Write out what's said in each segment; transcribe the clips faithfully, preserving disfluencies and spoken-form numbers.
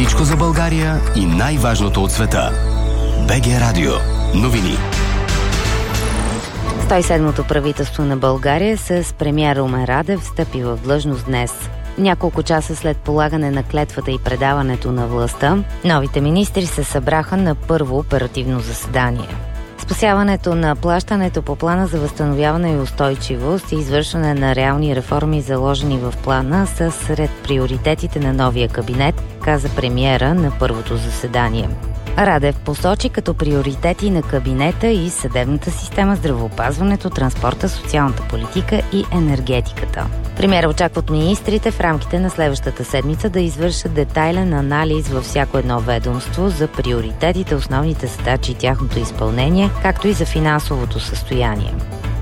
Всичко за България и най-важното от света. БГ Радио. Новини. сто и седмото правителство на България с премиер Румен Радев встъпи в длъжност днес. Няколко часа след полагане на клетвата и предаването на властта, новите министри се събраха на първо оперативно заседание. Спасяването на плащането по плана за възстановяване и устойчивост и извършване на реални реформи, заложени в плана, са сред приоритетите на новия кабинет, каза премиера на първото заседание. Радев посочи като приоритети на кабинета и съдебната система, здравеопазването, транспорта, социалната политика и енергетиката. Премиера очаква от министрите в рамките на следващата седмица да извършат детайлен анализ във всяко едно ведомство за приоритетите, основните задачи и тяхното изпълнение, както и за финансовото състояние.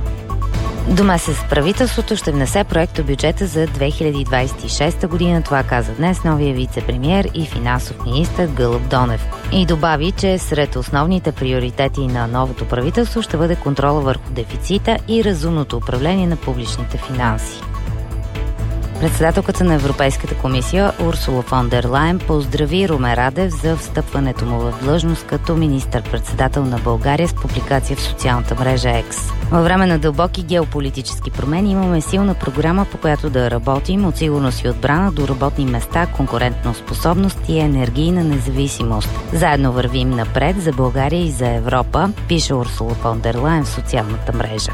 До месец правителството ще внесе проекто бюджета за две хиляди двадесет и шеста година. Това каза днес новия вице-премиер и финансов министър Гълъб Донев. И добави, че сред основните приоритети на новото правителство ще бъде контрола върху дефицита и разумното управление на публичните финанси. Председателката на Европейската комисия Урсула фон дер Лайен поздрави Румен Радев за встъпването му в длъжност като министър-председател на България с публикация в социалната мрежа X. Във време на дълбоки геополитически промени имаме силна програма, по която да работим от сигурност и отбрана до работни места, конкурентна способност и енергийна независимост. Заедно вървим напред за България и за Европа, пише Урсула фон дер Лайен в социалната мрежа.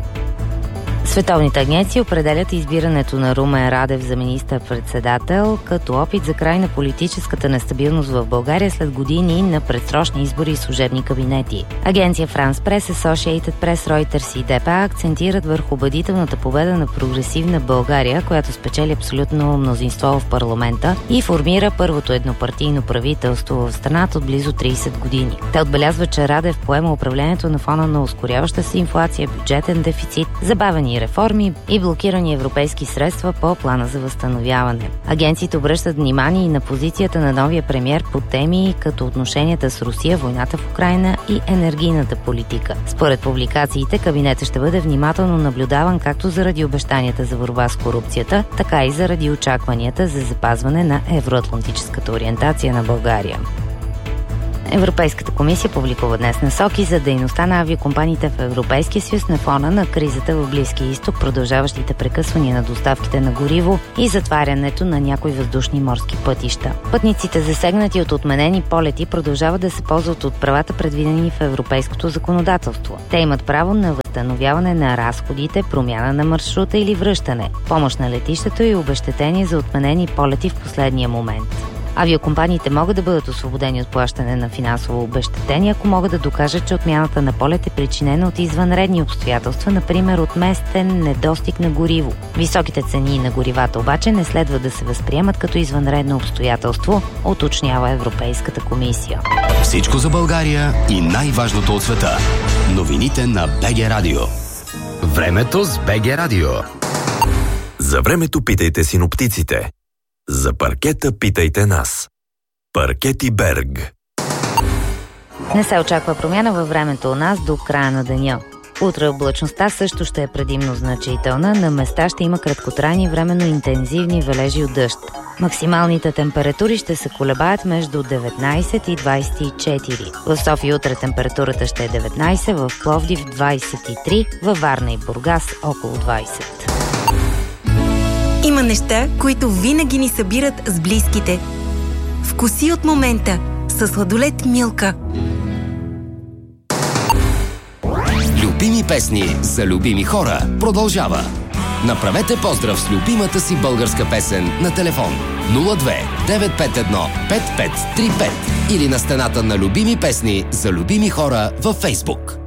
Световните агенции определят избирането на Румен Радев за министър-председател като опит за край на политическата нестабилност в България след години на предсрочни избори и служебни кабинети. Агенция France Press, Associated Press, Reuters и ди пи ей акцентират върху убедителната победа на прогресивна България, която спечели абсолютно мнозинство в парламента и формира първото еднопартийно правителство в страната от близо тридесет години. Те отбелязват, че Радев поема управлението на фона на ускоряваща се инфлация, бюджетен дефицит, забавени реформи и блокирани европейски средства по плана за възстановяване. Агенциите обръщат внимание и на позицията на новия премиер по теми като отношенията с Русия, войната в Украйна и енергийната политика. Според публикациите, кабинетът ще бъде внимателно наблюдаван както заради обещанията за борба с корупцията, така и заради очакванията за запазване на евроатлантическата ориентация на България. Европейската комисия публикува днес насоки за дейността на авиокомпаниите в Европейския съюз на фона на кризата в Близкия изток, продължаващите прекъсвания на доставките на гориво и затварянето на някои въздушни морски пътища. Пътниците, засегнати от отменени полети, продължават да се ползват от правата, предвидени в европейското законодателство. Те имат право на възстановяване на разходите, промяна на маршрута или връщане, помощ на летището и обезщетение за отменени полети в последния момент. Авиокомпаниите могат да бъдат освободени от плащане на финансово обезщетение, ако могат да докажат, че отмяната на полет е причинена от извънредни обстоятелства, например от местен недостиг на гориво. Високите цени на горивата обаче не следва да се възприемат като извънредно обстоятелство, уточнява Европейската комисия. Всичко за България и най-важното от света. Новините на БГ Радио. Времето с БГ Радио. За времето питайте синоптиците. За паркета питайте нас. Паркети Берг. Не се очаква промяна във времето у нас до края на деня. Утре облачността също ще е предимно значителна. На места ще има краткотрайни временно интензивни валежи от дъжд. Максималните температури ще се колебаят между деветнадесет и двадесет и четири. В София утре температурата ще е деветнадесет, в Пловдив двадесет и три, във Варна и Бургас около двадесет. Има неща, които винаги ни събират с близките. Вкуси от момента със сладолед Милка. Любими песни за любими хора продължава. Направете поздрав с любимата си българска песен на телефон нула две девет пет едно пет пет три пет или на стената на любими песни за любими хора във Фейсбук.